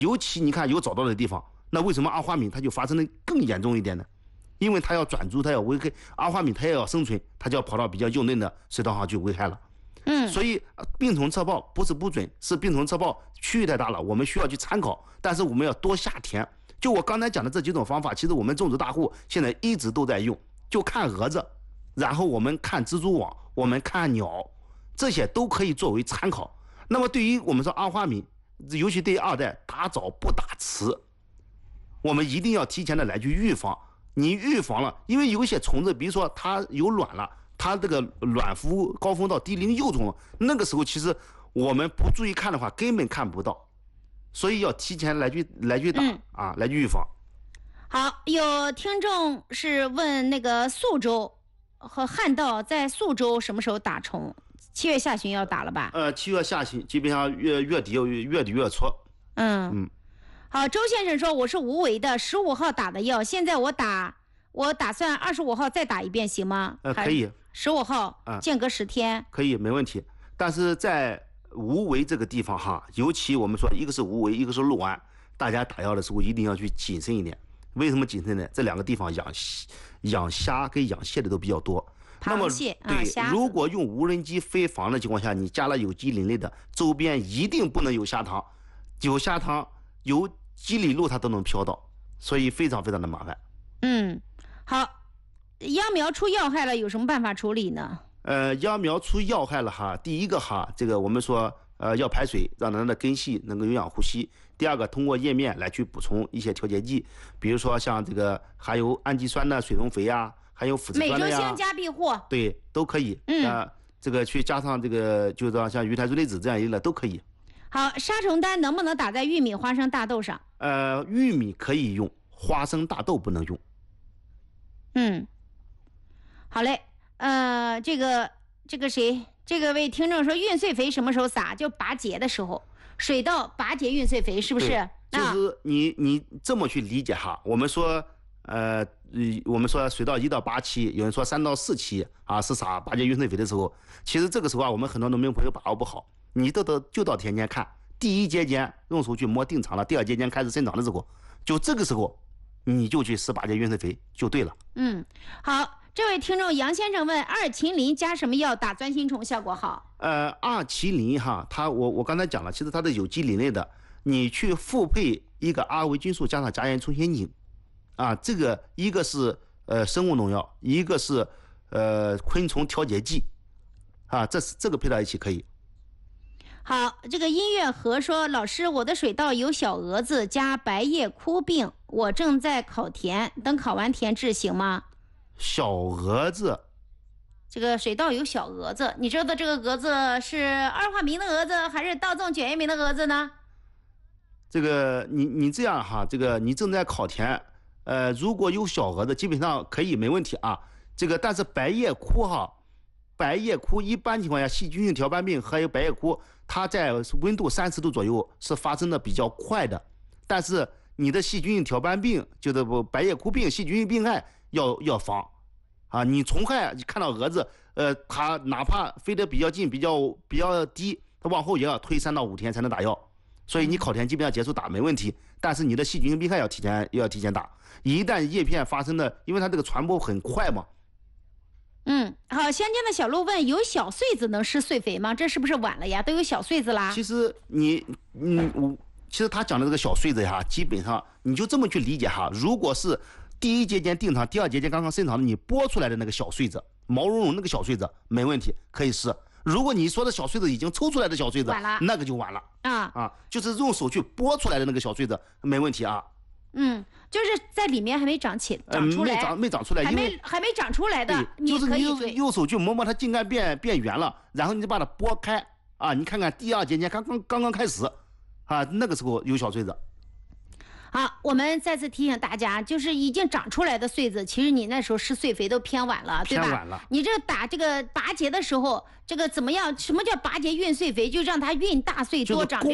尤其你看有找到的地方，那为什么阿花米它就发生的更严重一点呢？因为它要转株，它要危害阿花米，它也要生存，它就要跑到比较幼嫩的水稻上去危害了。所以病虫测报不是不准，是病虫测报区域太大了，我们需要去参考，但是我们要多下田。就我刚才讲的这几种方法，其实我们种植大户现在一直都在用，就看蛾子，然后我们看蜘蛛网，我们看鸟，这些都可以作为参考。那么对于我们说阿花米，尤其对于2代，打早不打迟，我们一定要提前的来去预防。你预防了，因为有一些虫子，比如说它有卵了，它这个卵孵高峰到低龄幼虫，那个时候其实我们不注意看的话，根本看不到，所以要提前来去打来去预防。 好，有听众是问那个宿州和旱稻在宿州什么时候打虫？7月下旬要打了吧 ？7月下旬基本上月底月初。 好，周先生说我是无为的，15号打的药，现在我打算25号再打一遍行吗？ 可以。 15号间隔10天。 可以，没问题。但是在无为这个地方哈，尤其我们说一个是无为，一个是六安，大家打药的时候一定要去谨慎一点。为什么谨慎呢？这2个地方养虾跟养蟹的都比较多。那么对，如果用无人机飞防的情况下，你加了有机磷类的，周边一定不能有虾塘，有虾塘有几里路它都能飘到，所以非常非常的麻烦。 好，秧苗出药害了，有什么办法处理呢？ 秧苗出药害了哈，第一个哈，这个我们说要排水，让它的根系能够有氧呼吸。第二个，通过叶面来去补充一些调节剂，比如说像这个含有氨基酸的水溶肥呀，还有腐殖酸的呀， 美洲香加必护， 对，都可以。这个去加上这个，就是像鱼台水类酯这样一类都可以。 好，杀虫丹能不能打在玉米、花生、大豆上？ 玉米可以用，花生、大豆不能用。 好嘞。这个位听众说运穗肥什么时候撒？就拔节的时候，水稻拔节运穗肥是不是？ 就是你这么去理解哈。我们说水稻1到8期，有人说3到4期是撒拔节运穗肥的时候，其实这个时候我们很多农民朋友把握不好。你就到田间看，第1节间用手去摸定长了，第2节间开始生长的时候，就这个时候你就去施拔节运穗肥就对了。 好。这位听众杨先生问二麒麟加什么药打钻心虫效果好？ 二麒麟哈，我刚才讲了，其实它的有机磷类的，你去复配一个阿维菌素加上甲盐虫血宁，这个一个是生物农药，一个是昆虫调节剂，这个配到一起可以。 好，这个音乐盒说，老师，我的水稻有小蛾子加白叶枯病，我正在烤田，等烤完田治行吗？ 小蛾子， 这个水稻有小蛾子，你知道这个蛾子是二化名的蛾子还是稻种卷叶名的蛾子呢？ 这个你这样哈，这个你正在烤田，如果有小蛾子，基本上可以没问题啊。这个但是白叶枯白叶枯一般情况下，细菌性条斑病还有白叶枯，它在温度30度左右是发生的比较快的，但是你的细菌性条斑病就是白叶枯病细菌性病害要防你虫害看到蛾子，它哪怕飞得比较近比较低，它往后也要推3到5天才能打药，所以你烤田基本上结束打没问题，但是你的细菌性病害要提前打，一旦叶片发生的，因为它这个传播很快嘛。 好，乡间的小鹿问，有小穗子能施穗肥吗？这是不是晚了呀？都有小穗子啦。 其实其实他讲的这个小穗子哈，基本上你就这么去理解哈。如果是第1节间定长，第2节间刚刚生长的，你剥出来的那个小穗子，毛茸茸那个小穗子没问题，可以施。如果你说的小穗子已经抽出来的小穗子，那个就晚了就是用手去剥出来的那个小穗子没问题啊。 就是在里面还没长出来， 没长出来， 还没长出来的， 就是你用手去摸摸它茎干变圆了，然后你就把它剥开你看看第2节间刚刚开始那个时候有小穗子。 好，我们再次提醒大家，就是已经长出来的穗子，其实你那时候施穗肥都偏晚了，对吧？ 偏晚了。 你这打这个拔节的时候，这个怎么样？什么叫拔节运穗肥？就让它运大穗多长。